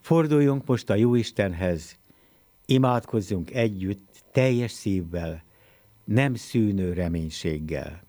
Forduljunk most a Jóistenhez, imádkozzunk együtt, teljes szívvel, nem szűnő reménységgel.